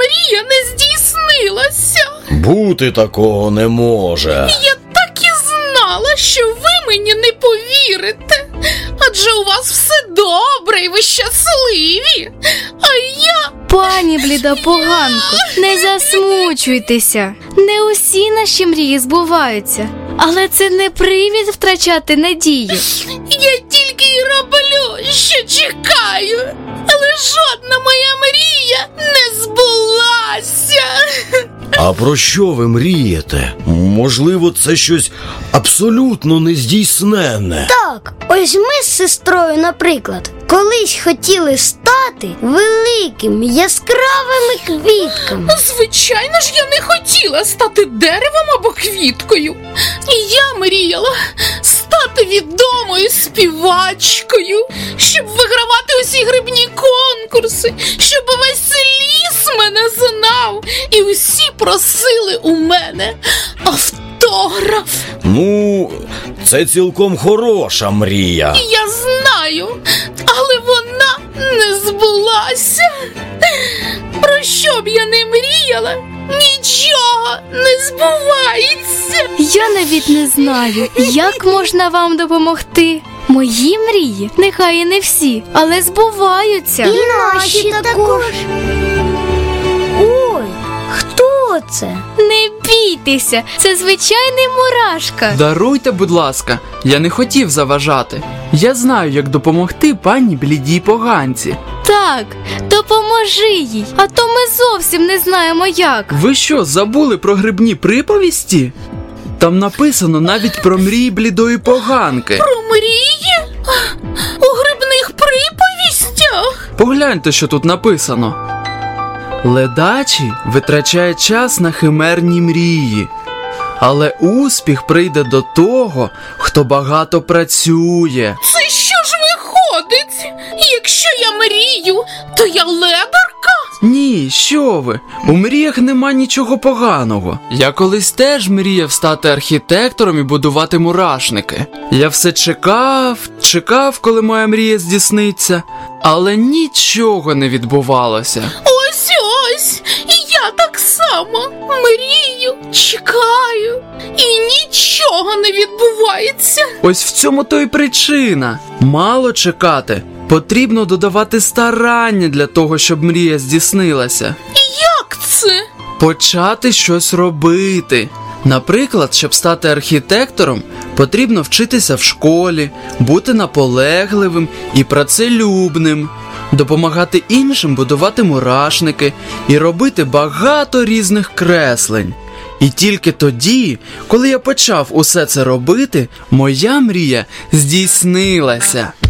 мрія не здійснилася. Бути такого не може. Я так і знала, що ви мені не повірите. Адже у вас все добре і ви щасливі. А я... Пані бліда поганко, не засмучуйтеся. Не усі наші мрії збуваються. Але це не привід втрачати надію. Я тільки й роблю, що чекаю. Але жодна моя мрія не збулася. А про що ви мрієте? Можливо, це щось абсолютно нездійсненне. Так, ось ми з сестрою, наприклад, колись хотіли стати великими яскравими квітками. Звичайно ж, я не хотіла стати деревом або квіткою. Я мріяла стати відомою співачкою, щоб вигравати усі грибні конкурси, щоб весь ліс мене знав і усі просили у мене автограф. Ну, це цілком хороша мрія. Я знаю, але вона не збулася. Про що б я не мріяла, нічого не збувається. Я навіть не знаю, як можна вам допомогти. Мої мрії, нехай і не всі, але збуваються. І наші також. Ой, хто це? Не бійтеся, це звичайний мурашка. Даруйте, будь ласка, я не хотів заважати. Я знаю, як допомогти пані блідій поганці. Так, допоможи їй, а то ми зовсім не знаємо як. Ви що, забули про грибні приповісті? Там написано навіть про мрії блідої поганки. Про мрії? У грибних приповістях? Погляньте, що тут написано. Ледачий витрачає час на химерні мрії, але успіх прийде до того, хто багато працює. Це що ж виходить? Якщо я мрію, то я ледарка? Ні, що ви, у мріях нема нічого поганого. Я колись теж мріяв стати архітектором і будувати мурашники. Я все чекав, коли моя мрія здійсниться, але нічого не відбувалося. Ось, і я так само мрію, чекаю, і нічого не відбувається. Ось в цьому то й причина. Мало чекати. Потрібно додавати старання для того, щоб мрія здійснилася. Як це? Почати щось робити. Наприклад, щоб стати архітектором, потрібно вчитися в школі, бути наполегливим і працелюбним, допомагати іншим будувати мурашники і робити багато різних креслень. І тільки тоді, коли я почав усе це робити, моя мрія здійснилася.